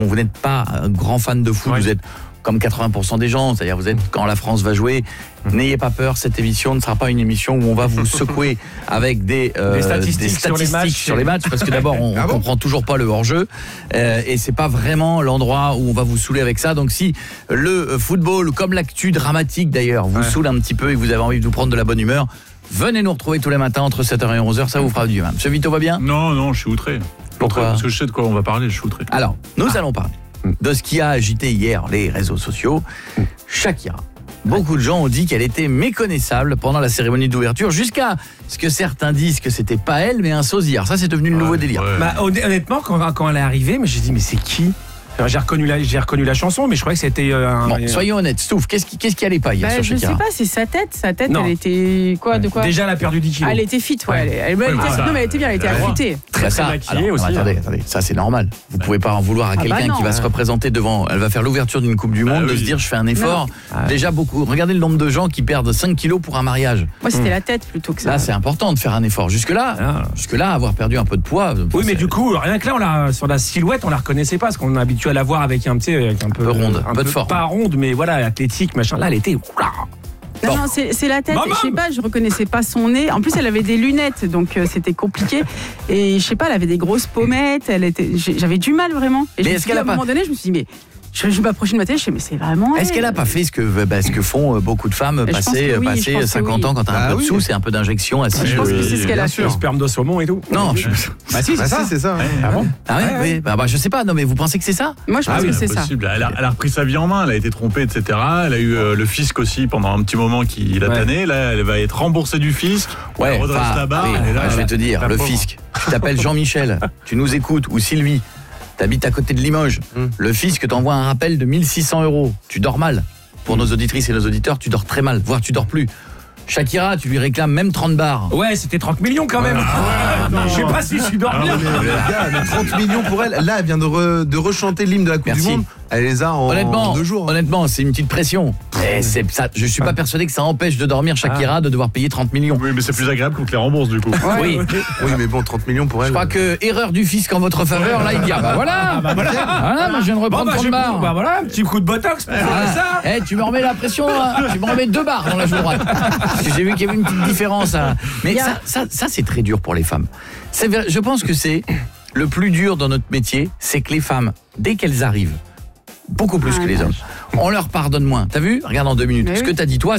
Vous n'êtes pas un grand fan de foot, vous êtes comme 80% des gens, c'est-à-dire vous êtes quand la France va jouer, n'ayez pas peur, cette émission ne sera pas une émission où on va vous secouer avec des statistiques sur les matchs, parce que d'abord on comprend toujours pas le hors-jeu et c'est pas vraiment l'endroit où on va vous saouler avec ça. Donc si le football, comme l'actu dramatique d'ailleurs, vous saoule un petit peu et que vous avez envie de vous prendre de la bonne humeur, venez nous retrouver tous les matins entre 7h et 11h, ça vous fera du bien. Monsieur Vito va bien ? Non, je suis outré. Pourquoi ? Parce que je sais de quoi on va parler, je suis outré. Alors, nous allons parler de ce qui a agité hier les réseaux sociaux. Shakira. Beaucoup de gens ont dit qu'elle était méconnaissable pendant la cérémonie d'ouverture, jusqu'à ce que certains disent que c'était pas elle, mais un sosie. Ça, c'est devenu le nouveau délire. Bah, honnêtement, quand elle est arrivée, j'ai dit, mais c'est qui ? Alors, j'ai reconnu la chanson, mais je croyais que c'était soyons honnêtes, Stouff, qu'est-ce qui allait pas hier sur Shakira ? Je sais pas, c'est sa tête, non. Elle était quoi de quoi ? Déjà, elle a perdu 10 kilos. Elle était fit, elle était bien, elle était affûtée. Très maquillée aussi. Attendez, ça c'est normal. Vous pouvez pas en vouloir à quelqu'un qui va se représenter devant, elle va faire l'ouverture d'une Coupe du Monde, de se dire je fais un effort. Déjà beaucoup, regardez le nombre de gens qui perdent 5 kilos pour un mariage. Moi c'était la tête plutôt que ça. Là c'est important de faire un effort. Jusque là, avoir perdu un peu de poids. Oui, mais du coup, rien que là, sur la silhouette, on la reconnaissait pas, parce qu'on est habitué à la voir avec un peu ronde, un peu de forme. Pas ronde, mais voilà, athlétique, machin. Là, elle était. Non, c'est la tête. Je sais pas, je reconnaissais pas son nez. En plus, elle avait des lunettes, donc c'était compliqué. Et je sais pas, elle avait des grosses pommettes. J'avais du mal vraiment. Et à un moment donné, je me suis dit, mais je m'approchais de ma télé, je me suis dit, mais c'est vraiment elle. Est-ce qu'elle a pas fait ce que font beaucoup de femmes passer 50 ans quand t'as un peu de sous, c'est un peu d'injection acide. Je pense que c'est ce qu'elle a fait. Le sperme de saumon et tout. Non, si, c'est ça. Ah bon ? Ah oui. Je sais pas. Non, mais vous pensez que c'est ça ? Moi, je pense que c'est ça. Elle a repris sa vie en main, elle a été trompée, etc. Elle a eu le fisc aussi pendant un petit moment qui l'a tanné. Là, elle va être remboursée du fisc. Elle redresse la barre. Je vais te dire, le fisc. Tu t'appelles Jean-Michel, tu nous écoutes, ou Sylvie. T'habites à côté de Limoges, le fisc t'envoie un rappel de 1 600 €. Tu dors mal. Pour nos auditrices et nos auditeurs, tu dors très mal, voire tu dors plus. Shakira, tu lui réclames même 30 bars. Ouais, c'était 30 millions quand même. Je sais pas si je dors bien. Mais 30 millions pour elle. Là, elle vient de rechanter l'hymne de la Coupe du Monde. Elle les a en 2 jours. Honnêtement, c'est une petite pression. Et je suis pas persuadé que ça empêche de dormir Shakira de devoir payer 30 millions. Oui, mais c'est plus agréable qu'on te les rembourse du coup. Oui, mais bon, 30 millions pour elle. Je crois que erreur du fisc en votre faveur, là il dit voilà, moi je viens de reprendre 30 bars. Voilà, un petit coup de botox pour faire ça. Tu me remets la pression, tu me remets 2 barres dans la joue droite. Parce que j'ai vu qu'il y avait une petite différence. Mais ça c'est très dur pour les femmes. Je pense que c'est le plus dur dans notre métier, c'est que les femmes, dès qu'elles arrivent, beaucoup plus que les hommes, on leur pardonne moins. T'as vu ? Regarde en 2 minutes. Ce que t'as dit toi,